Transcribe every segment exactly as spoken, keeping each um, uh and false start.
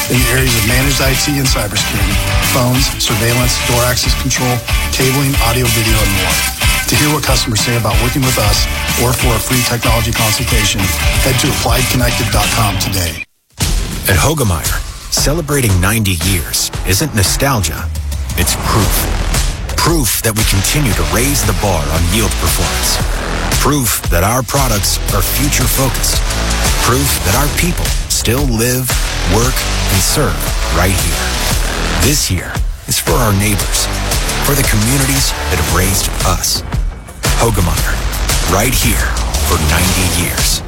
in the areas of managed I T and cybersecurity, phones, surveillance, door access control, cabling, audio, video, and more. To hear what customers say about working with us or for a free technology consultation, head to applied connected dot com today. At Hoegemeyer, celebrating ninety years isn't nostalgia, it's proof. Proof that we continue to raise the bar on yield performance. Proof that our products are future-focused. Proof that our people still live, work, and serve right here. This year is for our neighbors, for the communities that have raised us. Hoegemeyer, right here for ninety years.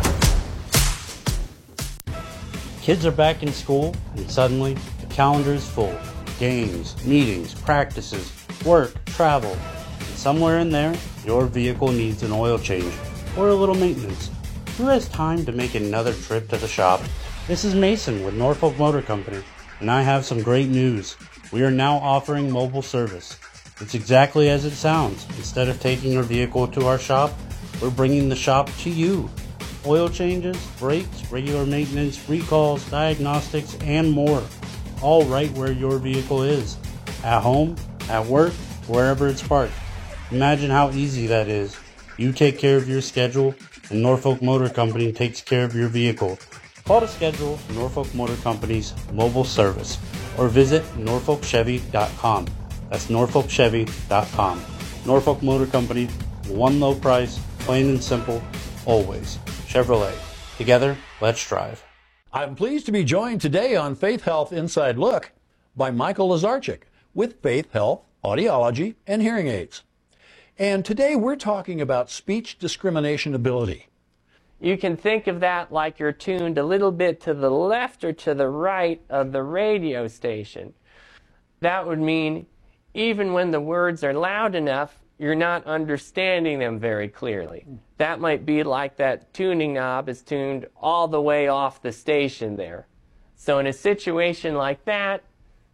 Kids are back in school, and suddenly the calendar is full. Games, meetings, practices, work, travel, and somewhere in there, your vehicle needs an oil change or a little maintenance. Who has time to make another trip to the shop? This is Mason with Norfolk Motor Company, and I have some great news. We are now offering mobile service. It's exactly as it sounds. Instead of taking your vehicle to our shop, we're bringing the shop to you. Oil changes, brakes, regular maintenance, recalls, diagnostics, and more. All right where your vehicle is. At home, at work, wherever it's parked. Imagine how easy that is. You take care of your schedule, and Norfolk Motor Company takes care of your vehicle. Call to schedule Norfolk Motor Company's mobile service or visit norfolk chevy dot com. That's norfolk chevy dot com. Norfolk Motor Company, one low price, plain and simple, always. Chevrolet. Together, let's drive. I'm pleased to be joined today on Faith Health Inside Look by Michael Lazarchik with Faith Health, Audiology, and Hearing Aids. And today we're talking about speech discrimination ability. You can think of that like you're tuned a little bit to the left or to the right of the radio station. That would mean even when the words are loud enough, you're not understanding them very clearly. That might be like that tuning knob is tuned all the way off the station there. So in a situation like that,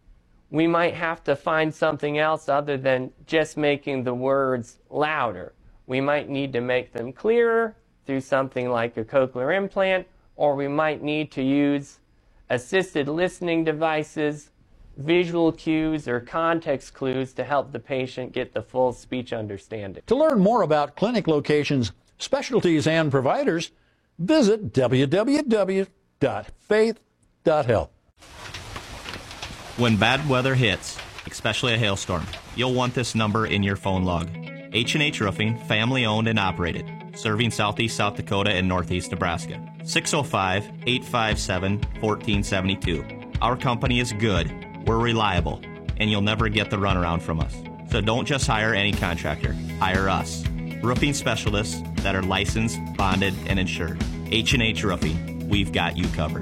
we might have to find something else other than just making the words louder. We might need to make them clearer through something like a cochlear implant, or we might need to use assisted listening devices, visual cues, or context clues to help the patient get the full speech understanding. To learn more about clinic locations, specialties, and providers, visit w w w dot faith dot health. When bad weather hits, especially a hailstorm, you'll want this number in your phone log. H and H Roofing, family owned and operated, serving southeast South Dakota and northeast Nebraska. six oh five, eight five seven, one four seven two. Our company is good, we're reliable, and you'll never get the runaround from us. So don't just hire any contractor, hire us. Roofing specialists that are licensed, bonded, and insured. H and H Roofing, we've got you covered.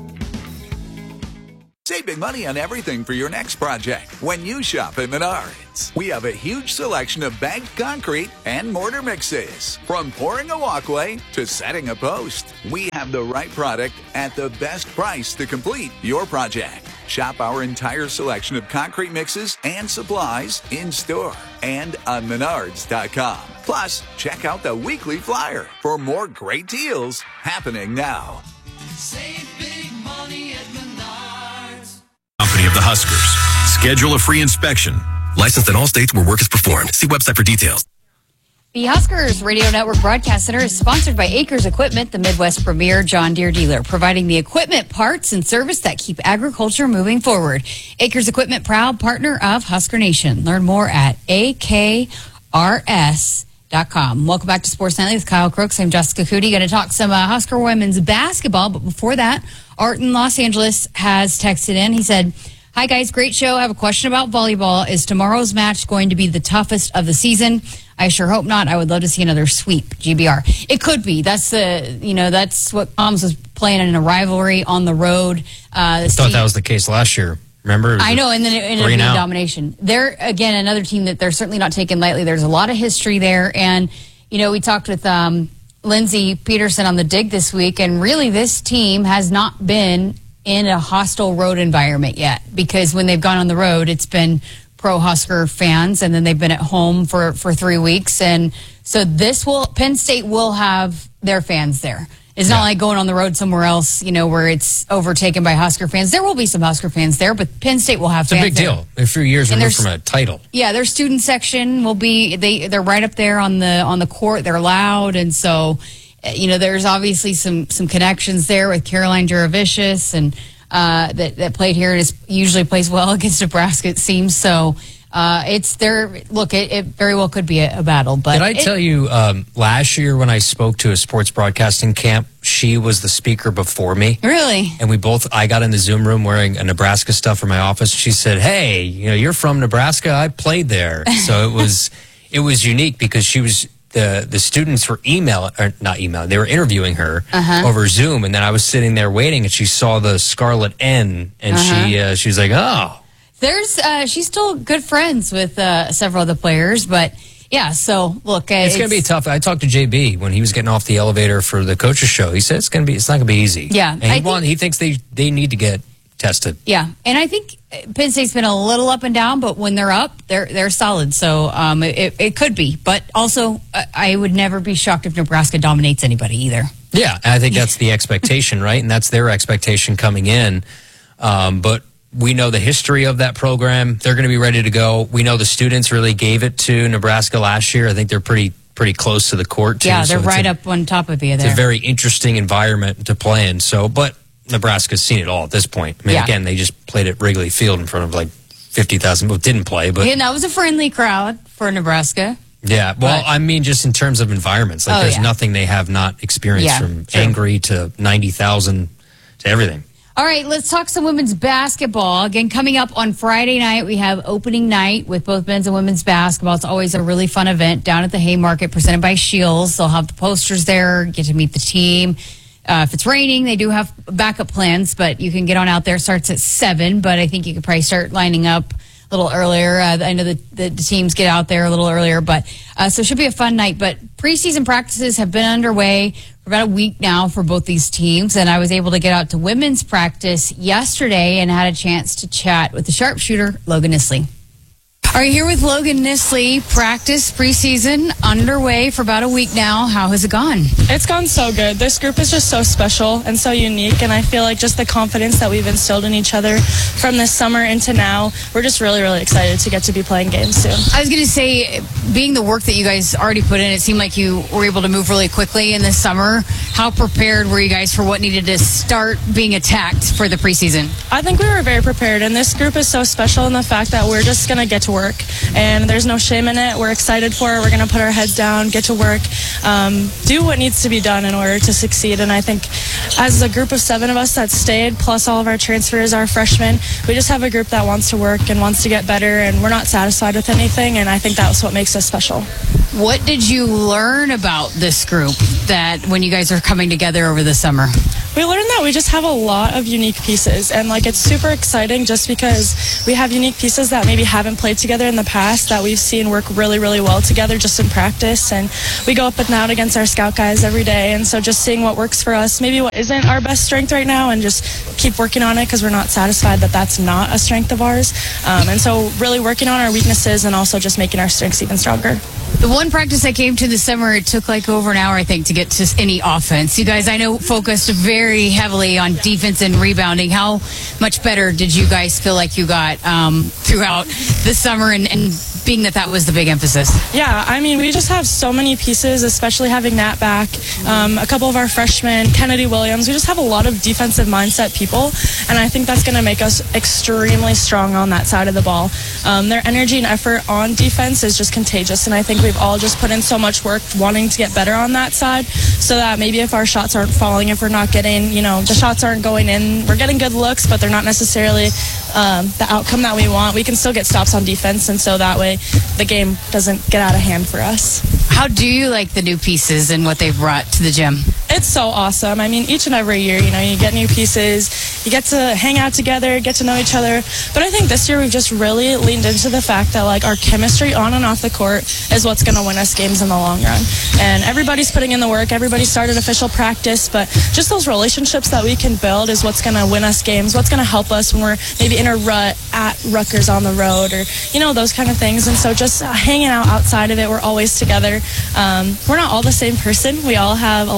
Save big money on everything for your next project when you shop at Menards. We have a huge selection of bagged concrete and mortar mixes. From pouring a walkway to setting a post, we have the right product at the best price to complete your project. Shop our entire selection of concrete mixes and supplies in store and on menards dot com. Plus, check out the weekly flyer for more great deals happening now. Save big money at Menards. Company of the Huskers. Schedule a free inspection. Licensed in all states where work is performed. See website for details. The Huskers Radio Network Broadcast Center is sponsored by Acres Equipment, the Midwest premier John Deere dealer, providing the equipment, parts, and service that keep agriculture moving forward. Acres Equipment, proud partner of Husker Nation. Learn more at A K R S dot com. Welcome back to Sports Nightly with Kyle Crooks. I'm Jessica Cootie. Going to talk some uh, Husker women's basketball, but before that, Art in Los Angeles has texted in. He said, "Hi guys, great show. I have a question about volleyball. Is tomorrow's match going to be the toughest of the season? I sure hope not. I would love to see another sweep." G B R. It could be. That's the, you know, that's what Palms was playing in a rivalry on the road. Uh, I thought that was the case last year. Remember? I know, and then it ended up being domination. They're, again, another team that they're certainly not taken lightly. There's a lot of history there. And, you know, we talked with um, Lindsey Peterson on The Dig this week, and really this team has not been in a hostile road environment yet, because when they've gone on the road, it's been pro-Husker fans, and then they've been at home for, for three weeks. And so this will, Penn State will have their fans there. It's not Yeah. like going on the road somewhere else, you know, where it's overtaken by Husker fans. There will be some Husker fans there, but Penn State will have It's a fans big there. deal. A few years And removed there's- from a title. Yeah, their student section will be they they're right up there on the on the court. They're loud, and so uh, you know there's obviously some some connections there with Caroline Juravicius and uh, that that played here and is usually plays well against Nebraska. It seems so. Uh, it's there. Look, it, it very well could be a, a battle. But Did I it- tell you um, last year when I spoke to a sports broadcasting camp, she was the speaker before me. Really? And we both, I got in the Zoom room wearing a Nebraska stuff for my office. She said, "Hey, you know, you're from Nebraska. I played there." So it was, it was unique because she was, the, the students were email, or not email, they were interviewing her Uh-huh. over Zoom. And then I was sitting there waiting and she saw the Scarlet N and she, uh, she was like, "Oh." There's uh, she's still good friends with uh, several of the players, but yeah. So look, uh, It's, going to be tough. I talked to J B when he was getting off the elevator for the coaches show. He said it's going to be, it's not going to be easy. Yeah, and he, I want, he thinks they they need to get tested. Yeah, and I think Penn State's been a little up and down, but when they're up, they're they're solid. So um, it it could be, but also uh, I would never be shocked if Nebraska dominates anybody either. Yeah, and I think that's the expectation, right? And that's their expectation coming in. Um, but we know the history of that program. They're going to be ready to go. We know the students really gave it to Nebraska last year. I think they're pretty pretty close to the court too. Yeah, so they're it's right a, up on top of you It's there. a very interesting environment to play in. So, but Nebraska's seen it all at this point. I mean, Yeah. again, they just played at Wrigley Field in front of like fifty thousand. Well, didn't play, but and that was a friendly crowd for Nebraska. yeah. Well, But- I mean, just in terms of environments, like Oh, there's yeah. nothing they have not experienced, Yeah, from true. angry to ninety thousand to everything. All right, let's talk some women's basketball. Again, coming up on Friday night, we have opening night with both men's and women's basketball. It's always a really fun event down at the Haymarket presented by Shields. They'll have the posters there, get to meet the team. Uh, if it's raining, they do have backup plans, but you can get on out there. It starts at seven, but I think you could probably start lining up a little earlier. Uh, I know the, the, the teams get out there a little earlier, but uh, so it should be a fun night. But preseason practices have been underway for about a week now for both these teams, and I was able to get out to women's practice yesterday and had a chance to chat with the sharpshooter, Logan Nisley. Are you here with Logan Nisley? Practice preseason underway for about a week now. How has it gone? It's gone so good. This group is just so special and so unique, and I feel like just the confidence that we've instilled in each other from this summer into now, we're just really, really excited to get to be playing games soon. I was going to say, being the work that you guys already put in, it seemed like you were able to move really quickly in this summer. How prepared were you guys for what needed to start being attacked for the preseason? I think we were very prepared, and this group is so special in the fact that we're just going to get to work, and there's no shame in it. We're excited for it. We're going to put our heads down, get to work, um, do what needs to be done in order to succeed. And I think as a group of seven of us that stayed, plus all of our transfers, our freshmen, we just have a group that wants to work and wants to get better, and we're not satisfied with anything, and I think that's what makes us special. What did you learn about this group that when you guys are coming together over the summer? We learned that we just have a lot of unique pieces, and like it's super exciting just because we have unique pieces that maybe haven't played together in the past that we've seen work really, really well together just in practice. And we go up and down against our scout guys every day, and so just seeing what works for us, maybe what isn't our best strength right now, and just keep working on it because we're not satisfied that that's not a strength of ours. Um, and so really working on our weaknesses and also just making our strengths even stronger. The one practice I came to this summer, it took like over an hour, I think, to get to any offense. You guys, I know, focused very heavily on defense and rebounding. How much better did you guys feel like you got um, throughout the summer, and, and being that that was the big emphasis? Yeah, I mean, we just have so many pieces, especially having Nat back, um, a couple of our freshmen, Kennedy Williams. We just have a lot of defensive mindset people, and I think that's going to make us extremely strong on that side of the ball. Um, their energy and effort on defense is just contagious, and I think we've all just put in so much work wanting to get better on that side, so that maybe if our shots aren't falling, if we're not getting, you know, the shots aren't going in, we're getting good looks, but they're not necessarily um, the outcome that we want, we can still get stops on defense, and so that way the game doesn't get out of hand for us. How do you like the new pieces and what they've brought to the gym? It's so awesome. I mean, each and every year, you know, you get new pieces, you get to hang out together, get to know each other. But I think this year we've just really leaned into the fact that, like, our chemistry on and off the court is what's going to win us games in the long run. And everybody's putting in the work. Everybody started official practice, but just those relationships that we can build is what's going to win us games, what's going to help us when we're maybe in a rut at Rutgers on the road, or, you know, those kind of things. And so just uh, hanging out outside of it, we're always together. Um, we're not all the same person. We all have a lot of different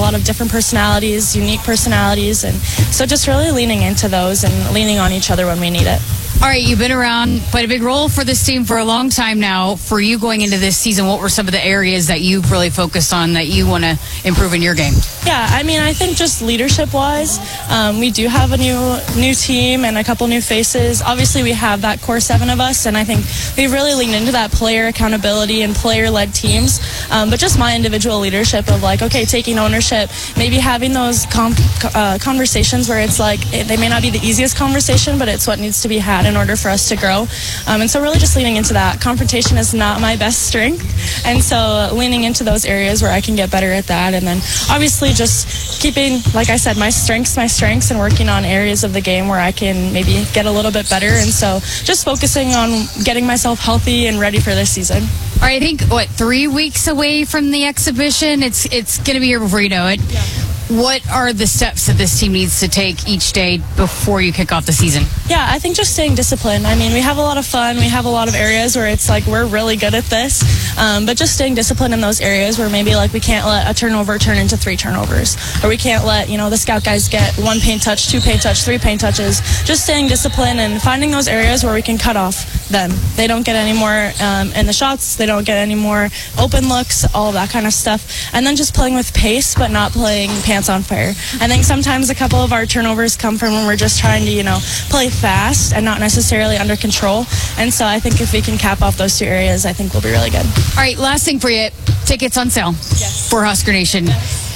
different personalities, unique personalities, and so just really leaning into those and leaning on each other when we need it. All right, you've been around, played a big role for this team for a long time now. For you going into this season, what were some of the areas that you've really focused on that you want to improve in your game? Yeah, I mean, I think just leadership-wise, um, we do have a new new team and a couple new faces. Obviously, we have that core seven of us, and I think we've really leaned into that player accountability and player-led teams. Um, but just my individual leadership of like, okay, taking ownership, maybe having those com- uh, conversations where it's like, it, they may not be the easiest conversation, but it's what needs to be had in order for us to grow. Um, and so really just leaning into that. Confrontation is not my best strength. And so leaning into those areas where I can get better at that. And then obviously just keeping, like I said, my strengths, my strengths and working on areas of the game where I can maybe get a little bit better. And so just focusing on getting myself healthy and ready for this season. All right, I think, what, three weeks away from the exhibition? It's, it's going to be here before you know it. Yeah. What are the steps that this team needs to take each day before you kick off the season? Yeah, I think just staying disciplined. I mean, we have a lot of fun. We have a lot of areas where it's like we're really good at this. Um, but just staying disciplined in those areas where maybe like we can't let a turnover turn into three turnovers. Or we can't let, you know, the scout guys get one paint touch, two paint touch, three paint touches. Just staying disciplined and finding those areas where we can cut off them. They don't get any more um, in the shots. They don't get any more open looks, all of that kind of stuff. And then just playing with pace, but not playing pants on fire. I think sometimes a couple of our turnovers come from when we're just trying to, you know, play fast and not necessarily under control. And so I think if we can cap off those two areas, I think we'll be really good. All right, last thing for you. Tickets on sale yes. for Husker Nation.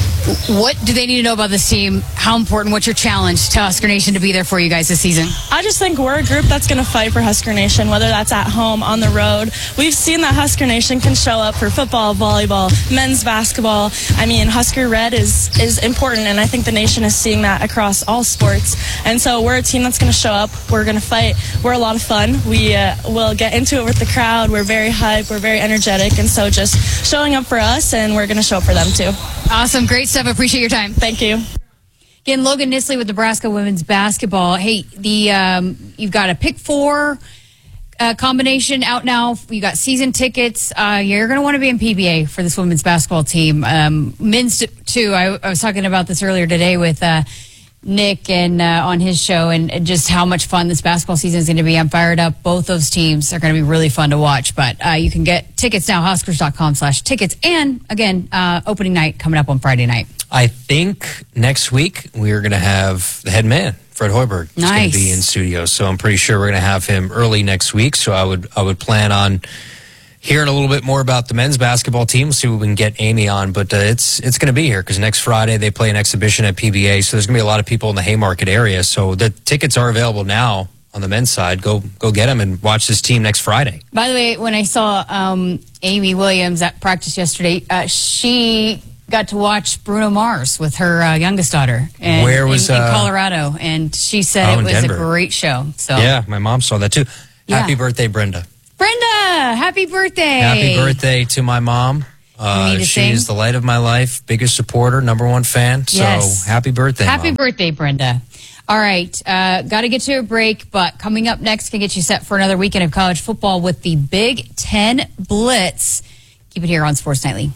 What do they need to know about this team? How important? What's your challenge to Husker Nation to be there for you guys this season? I just think we're a group that's going to fight for Husker Nation, whether that's at home, on the road. We've seen that Husker Nation can show up for football, volleyball, men's basketball. I mean, Husker Red is, is important, and I think the nation is seeing that across all sports. And so we're a team that's going to show up. We're going to fight. We're a lot of fun. We uh, will get into it with the crowd. We're very hype. We're very energetic. And so just showing up for us, and we're going to show up for them too. Awesome. Great stuff. Appreciate your time. Thank you. Again, Logan Nisley with Nebraska women's basketball. Hey, the um, you've got a pick four uh, combination out now. You got season tickets. Uh, you're going to want to be in P B A for this women's basketball team. Um, men's t- too. I, I was talking about this earlier today with uh, Nick and uh, on his show, and, and just how much fun this basketball season is going to be. I'm fired up. Both those teams are going to be really fun to watch. But uh, you can get tickets now, Huskers.com slash tickets. And again, uh, opening night coming up on Friday night. I think next week we're going to have the head man, Fred Hoiberg, is nice. going to be in studio. So I'm pretty sure we're going to have him early next week. So I would I would plan on hearing a little bit more about the men's basketball team. We'll see if we can get Amy on. But uh, it's it's going to be here because next Friday they play an exhibition at P B A. So there's going to be a lot of people in the Haymarket area. So the tickets are available now on the men's side. Go go get them and watch this team next Friday. By the way, when I saw um, Amy Williams at practice yesterday, uh, she got to watch Bruno Mars with her uh, youngest daughter. And, Where was in, in uh, Colorado? And she said oh, it in was Denver. a great show. So yeah, my mom saw that too. Yeah. Happy birthday, Brenda. Brenda, happy birthday. Happy birthday to my mom. Uh, she's the light of my life, biggest supporter, number one fan. So Yes. happy birthday, Happy Mom. birthday, Brenda. All right, uh, got to get to a break, but coming up next can get you set for another weekend of college football with the Big Ten Blitz. Keep it here on Sports Nightly.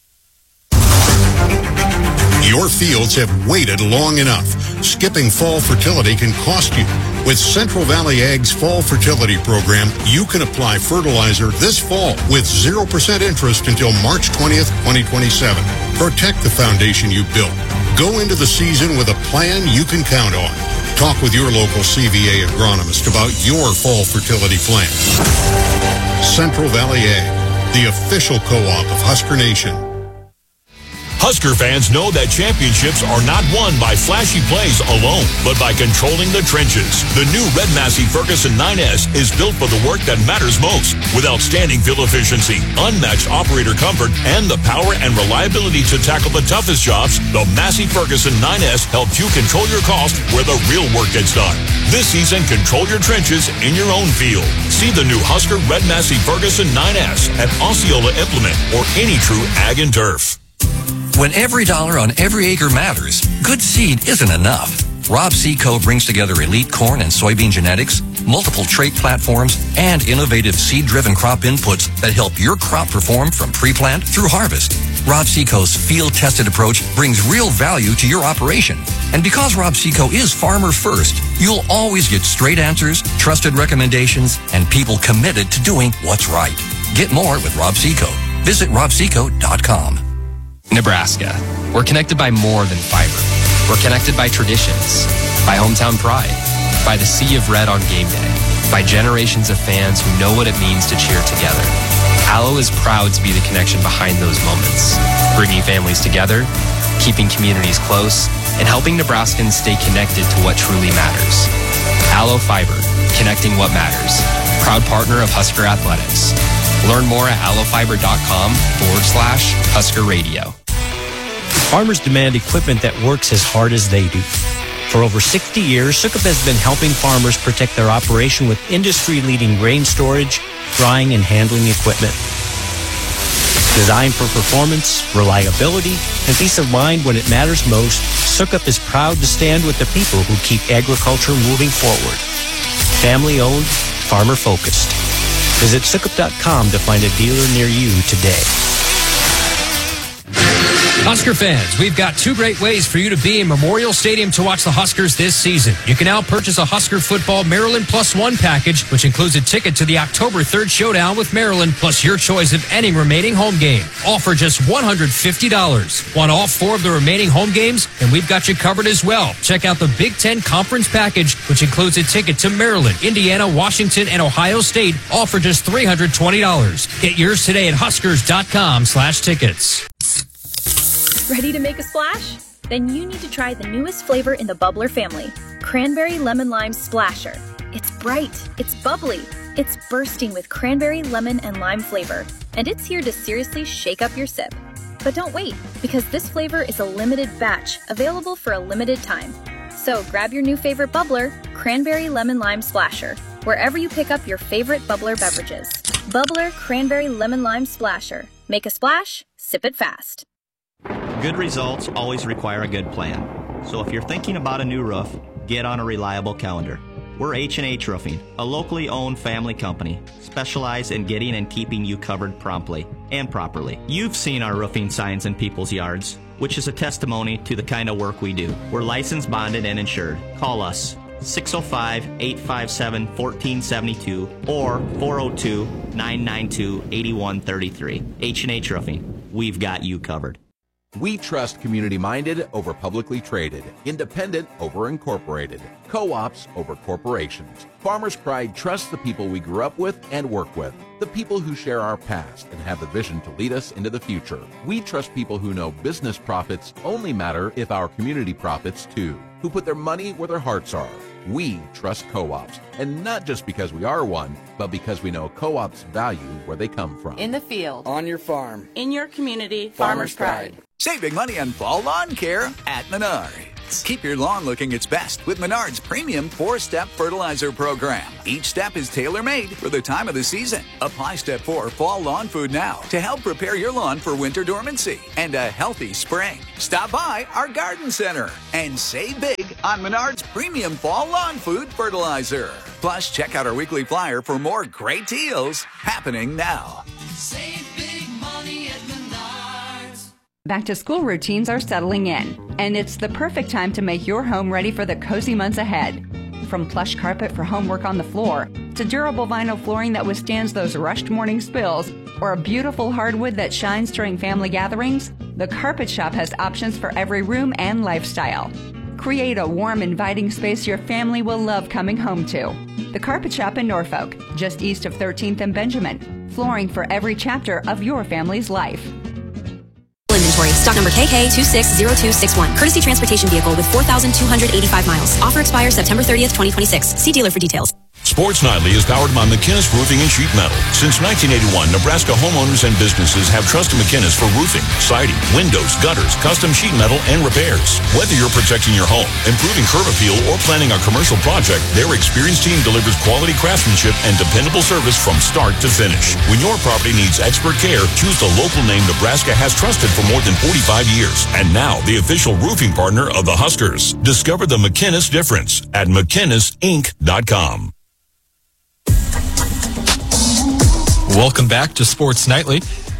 Your fields have waited long enough. Skipping fall fertility can cost you. With Central Valley Ag's Fall Fertility Program, you can apply fertilizer this fall with zero percent interest until March twentieth, twenty twenty-seven. Protect the foundation you built. Go into the season with a plan you can count on. Talk with your local C V A agronomist about your fall fertility plan. Central Valley Ag, the official co-op of Husker Nation. Husker fans know that championships are not won by flashy plays alone, but by controlling the trenches. The new Red Massey Ferguson nine S is built for the work that matters most, with outstanding fuel efficiency, unmatched operator comfort, and the power and reliability to tackle the toughest jobs. The Massey Ferguson nine S helps you control your cost where the real work gets done. This season, control your trenches in your own field. See the new Husker Red Massey Ferguson nine S at Osceola Implement or any true Ag and Turf. When every dollar on every acre matters, good seed isn't enough. Rob Seedco brings together elite corn and soybean genetics, multiple trait platforms, and innovative seed-driven crop inputs that help your crop perform from pre-plant through harvest. Rob Seco's field-tested approach brings real value to your operation. And because Rob Seco is farmer first, you'll always get straight answers, trusted recommendations, and people committed to doing what's right. Get more with Rob Seco. Visit rob seco dot com. Nebraska. We're connected by more than fiber. We're connected by traditions, by hometown pride, by the sea of red on game day, by generations of fans who know what it means to cheer together. Allo is proud to be the connection behind those moments, bringing families together, keeping communities close, and helping Nebraskans stay connected to what truly matters. Allo Fiber, connecting what matters. Proud partner of Husker Athletics. Learn more at allofiber.com forward slash Husker Radio. Farmers demand equipment that works as hard as they do. For over sixty years, Sukup has been helping farmers protect their operation with industry-leading grain storage, drying, and handling equipment. Designed for performance, reliability, and peace of mind when it matters most, Sukup is proud to stand with the people who keep agriculture moving forward. Family-owned, farmer-focused. Visit sukup dot com to find a dealer near you today. Husker fans, we've got two great ways for you to be in Memorial Stadium to watch the Huskers this season. You can now purchase a Husker Football Maryland Plus One package, which includes a ticket to the October third showdown with Maryland, plus your choice of any remaining home game. All for just one hundred fifty dollars. Want all four of the remaining home games? And we've got you covered as well. Check out the Big Ten Conference package, which includes a ticket to Maryland, Indiana, Washington, and Ohio State, all for just three hundred twenty dollars. Get yours today at huskers dot com slash tickets. Ready to make a splash? Then you need to try the newest flavor in the Bubbler family, Cranberry Lemon Lime Splasher. It's bright, it's bubbly, it's bursting with cranberry, lemon, and lime flavor, and it's here to seriously shake up your sip. But don't wait, because this flavor is a limited batch, available for a limited time. So grab your new favorite Bubbler, Cranberry Lemon Lime Splasher, wherever you pick up your favorite Bubbler beverages. Bubbler Cranberry Lemon Lime Splasher. Make a splash, sip it fast. Good results always require a good plan. So if you're thinking about a new roof, get on a reliable calendar. We're H and H Roofing, a locally owned family company, specialized in getting and keeping you covered promptly and properly. You've seen our roofing signs in people's yards, which is a testimony to the kind of work we do. We're licensed, bonded, and insured. Call us six oh five, eight five seven, one four seven two or four oh two, nine nine two, eight one three three. H and H Roofing. We've got you covered. We trust community-minded over publicly traded, independent over incorporated, co-ops over corporations. Farmers Pride trusts the people we grew up with and work with, the people who share our past and have the vision to lead us into the future. We trust people who know business profits only matter if our community profits too, who put their money where their hearts are. We trust co-ops, and not just because we are one, but because we know co-ops value where they come from. In the field. On your farm. In your community. Farmers Pride. Save big money on fall lawn care at Menards. Keep your lawn looking its best with Menards Premium four-Step Fertilizer Program. Each step is tailor-made for the time of the season. Apply Step four Fall Lawn Food now to help prepare your lawn for winter dormancy and a healthy spring. Stop by our garden center and save big on Menards Premium Fall Lawn Food Fertilizer. Plus, check out our weekly flyer for more great deals happening now. Save big money at Menards. Back to school routines are settling in, and it's the perfect time to make your home ready for the cozy months ahead. From plush carpet for homework on the floor, to durable vinyl flooring that withstands those rushed morning spills, or a beautiful hardwood that shines during family gatherings, the Carpet Shop has options for every room and lifestyle. Create a warm, inviting space your family will love coming home to. The Carpet Shop in Norfolk, just east of thirteenth and Benjamin. Flooring for every chapter of your family's life. Inventory. Stock number K K two six zero two six one. Courtesy transportation vehicle with four thousand two hundred eighty-five miles. Offer expires September thirtieth, twenty twenty-six. See dealer for details. Sports Nightly is powered by McInnes Roofing and Sheet Metal. Since nineteen eighty-one, Nebraska homeowners and businesses have trusted McInnes for roofing, siding, windows, gutters, custom sheet metal, and repairs. Whether you're protecting your home, improving curb appeal, or planning a commercial project, their experienced team delivers quality craftsmanship and dependable service from start to finish. When your property needs expert care, choose the local name Nebraska has trusted for more than forty-five years. And now, the official roofing partner of the Huskers. Discover the McInnes difference at mckinnes inc dot com. Welcome back to Sports Nightly.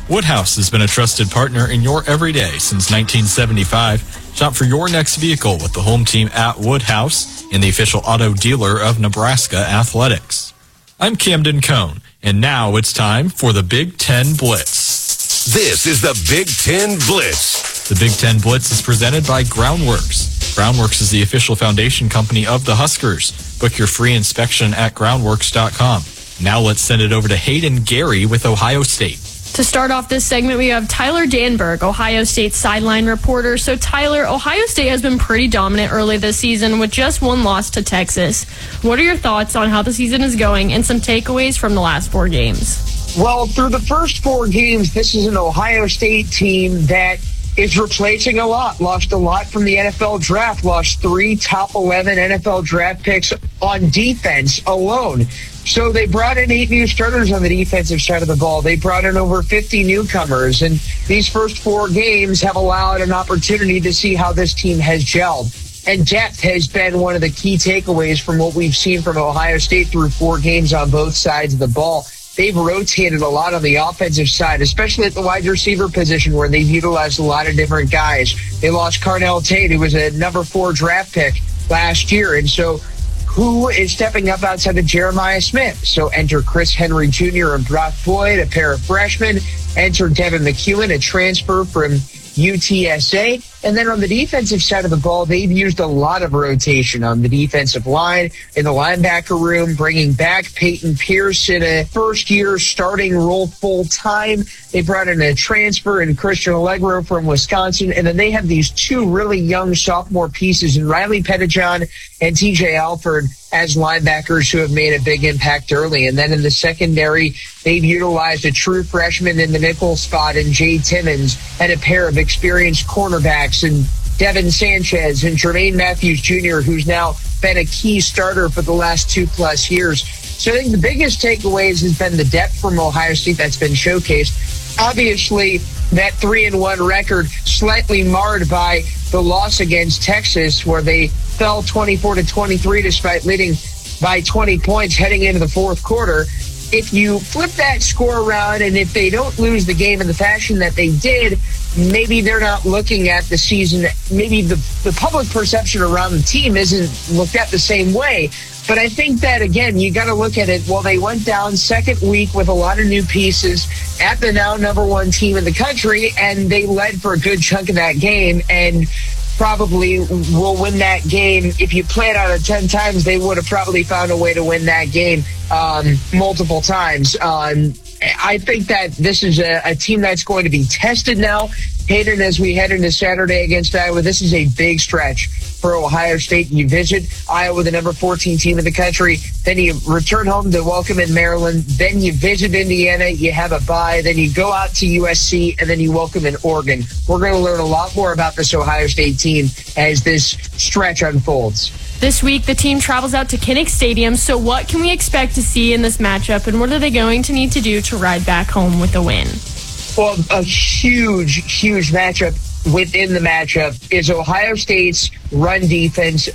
Woodhouse has been a trusted partner in your everyday since nineteen seventy-five. Shop for your next vehicle with the home team at Woodhouse and the official auto dealer of Nebraska Athletics. I'm Camden Cohn, and now it's time for the Big Ten Blitz. This is the Big Ten Blitz. The Big Ten Blitz is presented by Groundworks. Groundworks is the official foundation company of the Huskers. Book your free inspection at groundworks dot com. Now let's send it over to Hayden Gary with Ohio State. To start off this segment, we have Tyler Danberg, Ohio State sideline reporter. So, Tyler, Ohio State has been pretty dominant early this season with just one loss to Texas. What are your thoughts on how the season is going and some takeaways from the last four games? Well, through the first four games, this is an Ohio State team that is replacing a lot, lost a lot from the N F L draft, lost three top eleven N F L draft picks on defense alone. So they brought in eight new starters on the defensive side of the ball. They brought in over fifty newcomers. And these first four games have allowed an opportunity to see how this team has gelled. And depth has been one of the key takeaways from what we've seen from Ohio State through four games on both sides of the ball. They've rotated a lot on the offensive side, especially at the wide receiver position where they've utilized a lot of different guys. They lost Carnell Tate, who was a number four draft pick last year. And so who is stepping up outside of Jeremiah Smith? So enter Chris Henry Junior and Brock Boyd, a pair of freshmen. Enter Devin McEwen, a transfer from U T S A. And then on the defensive side of the ball, they've used a lot of rotation on the defensive line, in the linebacker room, bringing back Peyton Pierce in a first-year starting role full-time. They brought in a transfer in Christian Allegro from Wisconsin, and then they have these two really young sophomore pieces in Riley Pettijohn and T J Alford as linebackers who have made a big impact early. And then in the secondary, they've utilized a true freshman in the nickel spot in Jay Timmons and a pair of experienced cornerbacks and Devin Sanchez and Jermaine Matthews Junior, who's now been a key starter for the last two plus years. So I think the biggest takeaways has been the depth from Ohio State that's been showcased. Obviously, that three and one record slightly marred by the loss against Texas, where they fell twenty-four to twenty-three despite leading by twenty points heading into the fourth quarter. If you flip that score around, and if they don't lose the game in the fashion that they did, maybe they're not looking at the season. Maybe the, the public perception around the team isn't looked at the same way. But I think that, again, you got to look at it. Well, they went down second week with a lot of new pieces at the now number one team in the country, and they led for a good chunk of that game and probably will win that game. If you play it out of ten times, they would have probably found a way to win that game um, multiple times. Um, I think that this is a, a team that's going to be tested now. Hayden, as we head into Saturday against Iowa, this is a big stretch for Ohio State. You visit Iowa, the number fourteen team in the country. Then you return home to welcome in Maryland. Then you visit Indiana. You have a bye. Then you go out to U S C, and then you welcome in Oregon. We're going to learn a lot more about this Ohio State team as this stretch unfolds. This week, the team travels out to Kinnick Stadium. So what can we expect to see in this matchup, and what are they going to need to do to ride back home with a win? Well, a huge, huge matchup within the matchup is Ohio State's run defense